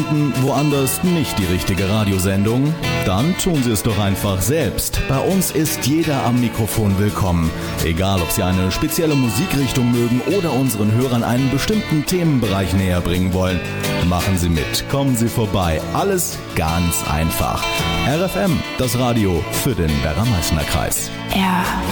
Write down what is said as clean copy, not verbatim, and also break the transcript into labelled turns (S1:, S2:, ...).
S1: finden woanders nicht die richtige Radiosendung? Dann tun Sie es doch einfach selbst. Bei uns ist jeder am Mikrofon willkommen. Egal, ob Sie eine spezielle Musikrichtung mögen oder unseren Hörern einen bestimmten Themenbereich näher bringen wollen. Machen Sie mit, kommen Sie vorbei. Alles ganz einfach. RFM, das Radio für den Werra-Meißner-Kreis.
S2: RFM.